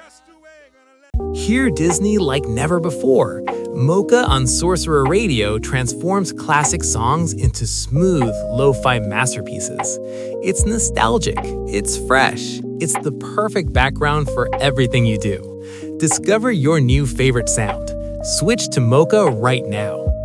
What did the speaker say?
Hear Disney like never before. Mocha on Sorcerer Radio transforms classic songs into smooth, lo-fi masterpieces. It's nostalgic, it's fresh, it's the perfect background for everything you do. Discover your new favorite sound. Switch to Mocha right now.